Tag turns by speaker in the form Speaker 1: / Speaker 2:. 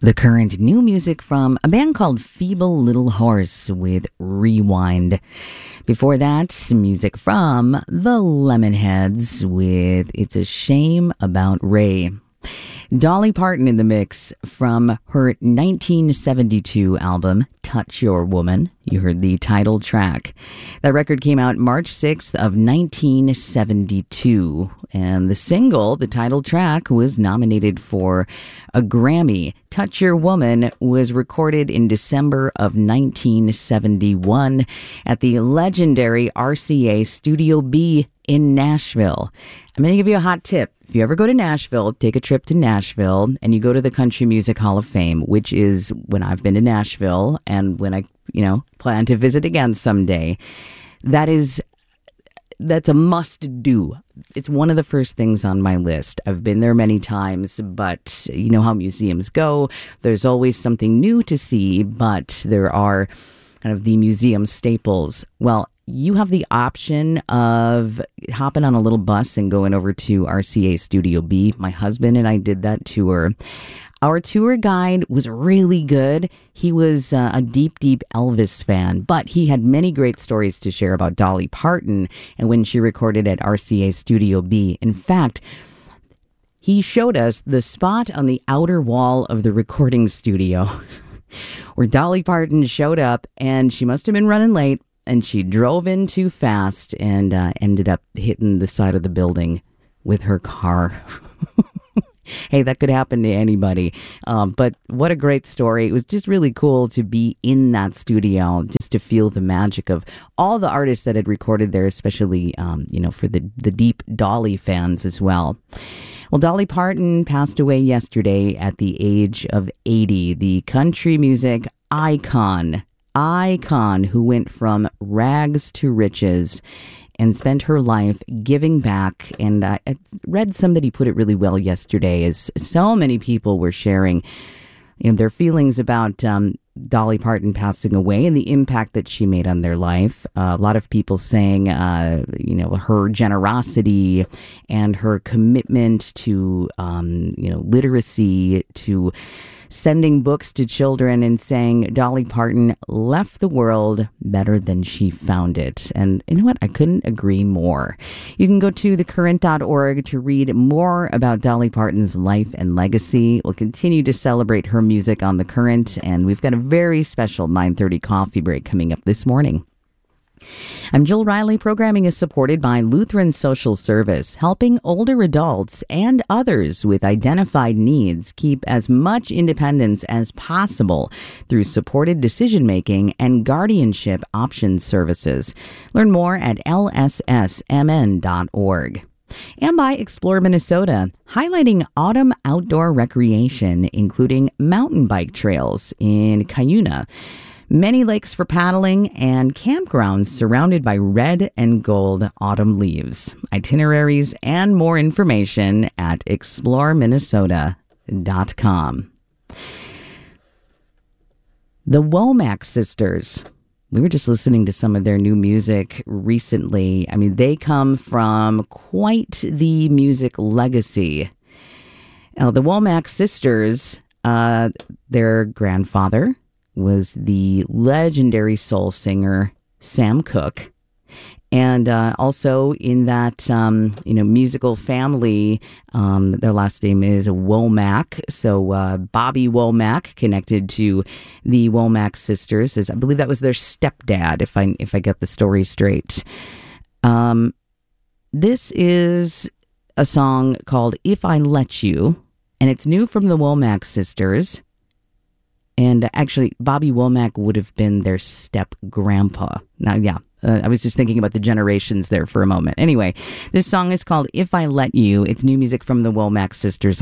Speaker 1: The current new music from a band called Feeble Little Horse with Rewind. Before that, music from the Lemonheads with It's a Shame About Ray. Dolly Parton in the mix from her 1972 album, Touch Your Woman. You heard the title track. That record came out March 6th of 1972. And the single, the title track, was nominated for a Grammy. Touch Your Woman was recorded in December of 1971 at the legendary RCA Studio B in Nashville. I'm going to give you a hot tip. If you ever go to Nashville, take a trip to Nashville and you go to the Country Music Hall of Fame, which is when I've been to Nashville and when I, plan to visit again someday. That's a must do. It's one of the first things on my list. I've been there many times, but you know how museums go. There's always something new to see, but there are kind of the museum staples. Well, you have the option of hopping on a little bus and going over to RCA Studio B. My husband and I did that tour. Our tour guide was really good. He was a deep Elvis fan, but he had many great stories to share about Dolly Parton and when she recorded at RCA Studio B. In fact, he showed us the spot on the outer wall of the recording studio where Dolly Parton showed up, and she must have been running late. And she drove in too fast and ended up hitting the side of the building with her car. Hey, that could happen to anybody. But what a great story. It was just really cool to be in that studio, just to feel the magic of all the artists that had recorded there, especially, for the deep Dolly fans as well. Well, Dolly Parton passed away yesterday at the age of 80, the country music icon who went from rags to riches and spent her life giving back. And I read somebody put it really well yesterday, as so many people were sharing their feelings about Dolly Parton passing away and the impact that she made on their life. A lot of people saying, her generosity and her commitment to, literacy, to sending books to children, and saying Dolly Parton left the world better than she found it. And you know what? I couldn't agree more. You can go to thecurrent.org to read more about Dolly Parton's life and legacy. We'll continue to celebrate her music on The Current, and we've got a very special 9:30 coffee break coming up this morning. I'm Jill Riley. Programming is supported by Lutheran Social Service, helping older adults and others with identified needs keep as much independence as possible through supported decision-making and guardianship options services. Learn more at lssmn.org. And by Explore Minnesota, highlighting autumn outdoor recreation, including mountain bike trails in Cuyuna, many lakes for paddling, and campgrounds surrounded by red and gold autumn leaves. Itineraries and more information at exploreminnesota.com. The Womack Sisters. We were just listening to some of their new music recently. I mean, they come from quite the music legacy. Now, the Womack Sisters, their grandfather was the legendary soul singer Sam Cooke. And also in that, musical family, their last name is Womack. So Bobby Womack, connected to the Womack sisters, I believe that was their stepdad, if I get the story straight. This is a song called If I Let You, and it's new from the Womack sisters. And actually, Bobby Womack would have been their step-grandpa. Now, I was just thinking about the generations there for a moment. Anyway, this song is called If I Let You. It's new music from the Womack sisters